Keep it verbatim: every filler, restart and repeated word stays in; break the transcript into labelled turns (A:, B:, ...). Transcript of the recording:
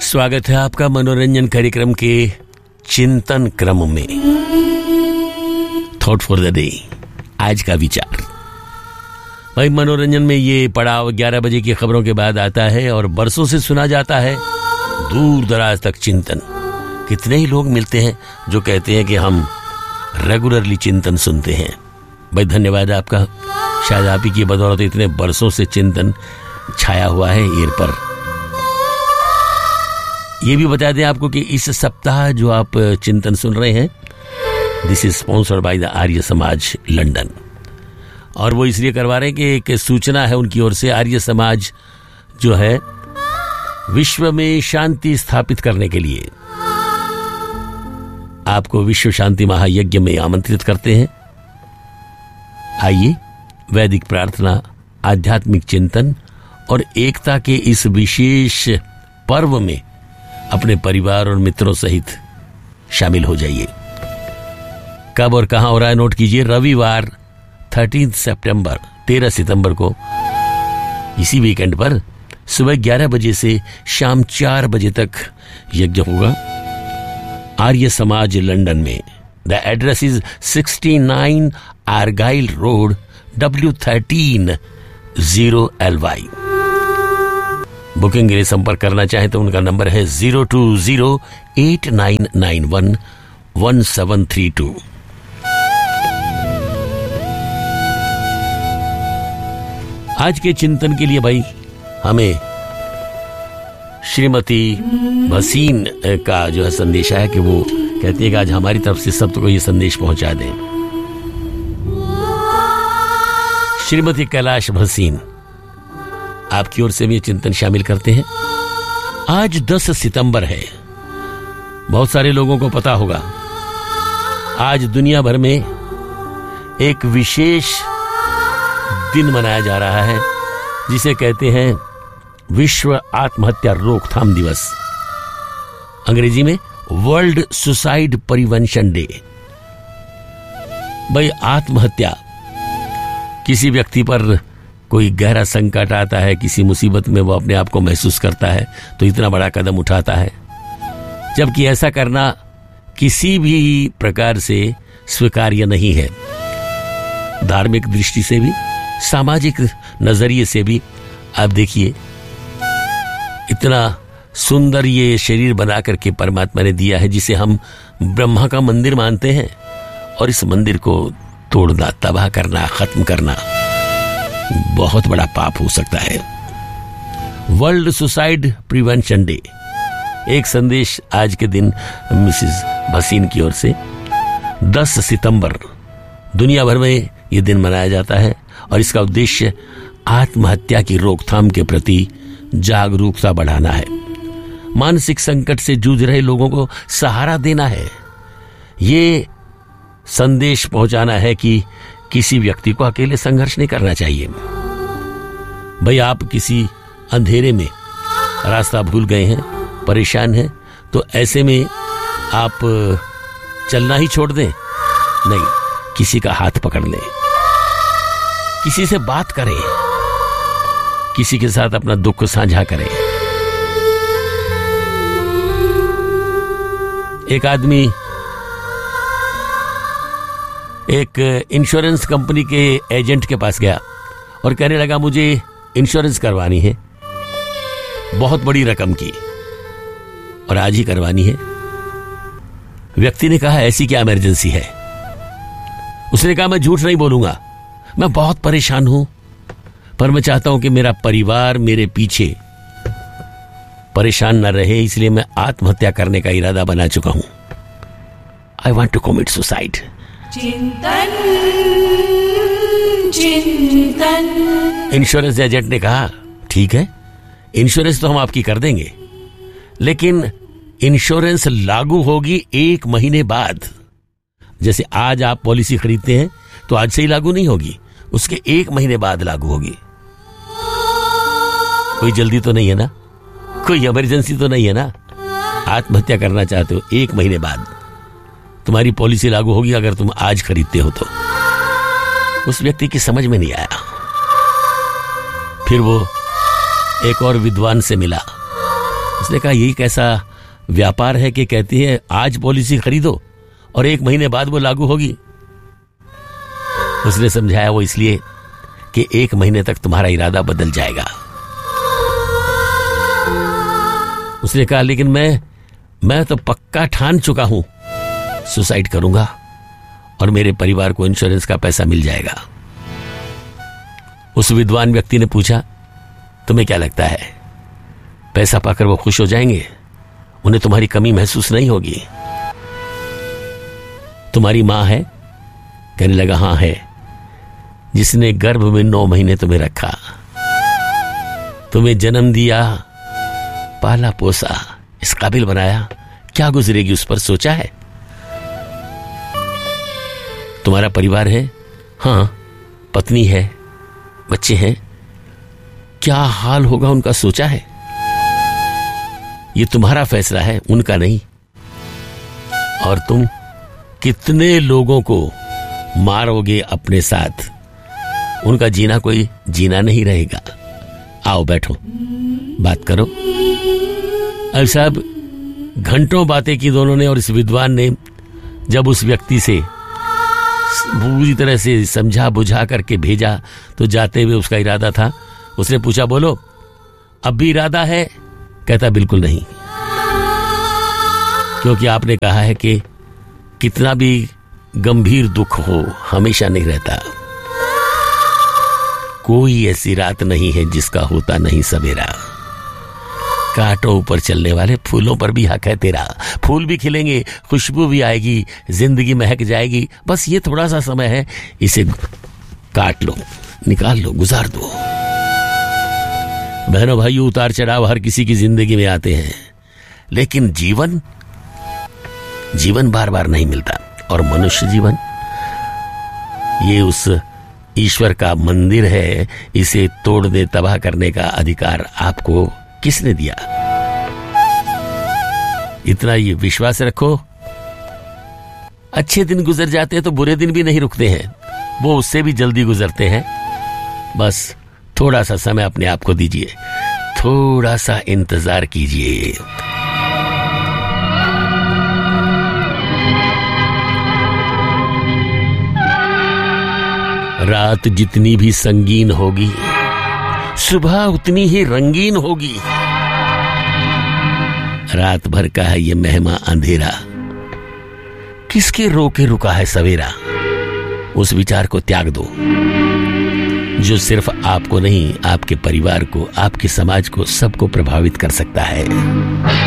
A: स्वागत है आपका मनोरंजन कार्यक्रम के चिंतन क्रम में। थॉट फॉर द डे, आज का विचार। भाई, मनोरंजन में ये पड़ाव ग्यारह बजे की खबरों के बाद आता है और बरसों से सुना जाता है दूर दराज तक चिंतन। कितने ही लोग मिलते हैं जो कहते हैं कि हम रेगुलरली चिंतन सुनते हैं। भाई धन्यवाद आपका, शायद आप ही की बदौलत इतने बरसों से चिंतन छाया हुआ है एयर पर। ये भी बता दें आपको कि इस सप्ताह जो आप चिंतन सुन रहे हैं, this is sponsored by the Arya Samaj London. और वो इसलिए करवा रहे हैं कि एक सूचना है उनकी ओर से। आर्य समाज जो है विश्व में शांति स्थापित करने के लिए आपको विश्व शांति महायज्ञ में आमंत्रित करते हैं। आइए, वैदिक प्रार्थना, आध्यात्मिक चिंतन और एकता के इस विशेष पर्व में अपने परिवार और मित्रों सहित शामिल हो जाइए। कब और कहां हो रहा है नोट कीजिए। रविवार तेरह सितंबर तेरह सितंबर को इसी वीकेंड पर सुबह ग्यारह बजे से शाम चार बजे तक यज्ञ होगा आर्य समाज लंदन में। The address is sixty nine आर्गाइल road, W thirteen zero L Y. Booking के लिए संपर्क करना चाहें तो उनका नंबर है zero to zero eight nine nine one one seven three to. आज के चिंतन के लिए भाई हमें श्रीमती भसीन का जो है संदेश है कि वो कहती है कि आज हमारी तरफ से सबको ये संदेश पहुंचा दें। श्रीमती कैलाश भसीन, आपकी ओर से भी चिंतन शामिल करते हैं। आज दस सितंबर है। बहुत सारे लोगों को पता होगा आज दुनिया भर में एक विशेष दिन मनाया जा रहा है जिसे कहते हैं विश्व आत्महत्या रोकथाम दिवस, अंग्रेजी में वर्ल्ड सुसाइड प्रिवेंशन डे। भाई, आत्महत्या, किसी व्यक्ति पर कोई गहरा संकट आता है, किसी मुसीबत में वो अपने आप को महसूस करता है तो इतना बड़ा कदम उठाता है, जबकि ऐसा करना किसी भी प्रकार से स्वीकार्य नहीं है। धार्मिक दृष्टि से भी, सामाजिक नजरिए से भी। आप देखिए, इतना सुंदर ये शरीर बना करके परमात्मा ने दिया है जिसे हम ब्रह्मा का मंदिर मानते हैं, और इस मंदिर को तोड़ना, तबाह करना, खत्म करना बहुत बड़ा पाप हो सकता है। वर्ल्ड सुसाइड प्रिवेंशन डे, एक संदेश आज के दिन मिसेस भसीन की ओर से। दस सितंबर दुनिया भर में यह दिन मनाया जाता है और इसका उद्देश्य आत्महत्या की रोकथाम के प्रति जागरूकता बढ़ाना है। मानसिक संकट से जूझ रहे लोगों को सहारा देना है। ये संदेश पहुंचाना है कि किसी व्यक्ति को अकेले संघर्ष नहीं करना चाहिए। भाई, आप किसी अंधेरे में रास्ता भूल गए हैं, परेशान हैं, तो ऐसे में आप चलना ही छोड़ दें? नहीं, किसी का हाथ पकड़ लें, किसी से बात करें, किसी के साथ अपना दुख साझा करें। एक आदमी एक इंश्योरेंस कंपनी के एजेंट के पास गया और कहने लगा मुझे इंश्योरेंस करवानी है, बहुत बड़ी रकम की, और आज ही करवानी है। व्यक्ति ने कहा ऐसी क्या इमरजेंसी है? उसने कहा मैं झूठ नहीं बोलूंगा, मैं बहुत परेशान हूं, पर मैं चाहता हूं कि मेरा परिवार मेरे पीछे परेशान न रहे, इसलिए मैं आत्महत्या करने का इरादा बना चुका हूं। I want to commit suicide.
B: चिंतन चिंतन।
A: इंश्योरेंस एजेंट ने कहा ठीक है, इंश्योरेंस तो हम आपकी कर देंगे, लेकिन इंश्योरेंस लागू होगी एक महीने बाद। जैसे आज आप पॉलिसी खरीदते हैं तो आज से ही लागू नहीं होगी, उसके एक महीने बाद लागू होगी। कोई जल्दी तो नहीं है ना, कोई इमरजेंसी तो नहीं है ना। आत्महत्या करना चाहते हो, एक महीने बाद तुम्हारी पॉलिसी लागू होगी अगर तुम आज खरीदते हो तो। उस व्यक्ति की समझ में नहीं आया। फिर वो एक और विद्वान से मिला उसने कहा यही कैसा व्यापार है कि कहती है आज पॉलिसी खरीदो और एक महीने बाद वो लागू होगी। उसने समझाया वो इसलिए कि एक महीने तक तुम्हारा इरादा बदल जाएगा। उसने कहा लेकिन मैं मैं तो पक्का ठान चुका हूं, सुसाइड करूंगा और मेरे परिवार को इंश्योरेंस का पैसा मिल जाएगा। उस विद्वान व्यक्ति ने पूछा तुम्हें क्या लगता है पैसा पाकर वो खुश हो जाएंगे? उन्हें तुम्हारी कमी महसूस नहीं होगी? तुम्हारी मां है? कहने लगा हाँ है, जिसने गर्भ में नौ महीने तुम्हें रखा, तुम्हें जन्म दिया, पाला पोसा, इस काबिल बनाया, क्या गुजरेगी उस पर सोचा है? तुम्हारा परिवार है? हां, पत्नी है, बच्चे हैं, क्या हाल होगा उनका सोचा है? ये तुम्हारा फैसला है, उनका नहीं। और तुम कितने लोगों को मारोगे अपने साथ, उनका जीना कोई जीना नहीं रहेगा। आओ बैठो, बात करो। अब साहब घंटों बातें की दोनों ने, और इस विद्वान ने जब उस व्यक्ति से पूरी तरह से समझा बुझा करके भेजा तो जाते हुए उसका इरादा था। उसने पूछा बोलो अब भी इरादा है? कहता बिल्कुल नहीं, क्योंकि आपने कहा है कि कितना भी गंभीर दुख हो हमेशा नहीं रहता, कोई ऐसी रात नहीं है जिसका होता नहीं सवेरा, कांटों ऊपर चलने वाले फूलों पर भी हक है तेरा, फूल भी खिलेंगे, खुशबू भी आएगी, जिंदगी महक जाएगी, बस ये थोड़ा सा समय है, इसे काट लो, निकाल लो, गुजार दो। बहनों भाइयों, उतार चढ़ाव हर किसी की जिंदगी में आते हैं, लेकिन जीवन जीवन बार बार नहीं मिलता। और मनुष्य जीवन ये उस ईश्वर का मंदिर है, इसे तोड़ने तबाह करने का अधिकार आपको किसने दिया? इतना ये विश्वास रखो, अच्छे दिन गुजर जाते हैं तो बुरे दिन भी नहीं रुकते हैं, वो उससे भी जल्दी गुजरते हैं। बस थोड़ा सा समय अपने आप को दीजिए, थोड़ा सा इंतजार कीजिए। रात जितनी भी संगीन होगी, सुबह उतनी ही रंगीन होगी। रात भर का है ये मेहमा अंधेरा, किसके रोके रुका है सवेरा? उस विचार को त्याग दो जो सिर्फ आपको नहीं, आपके परिवार को, आपके समाज को, सबको प्रभावित कर सकता है।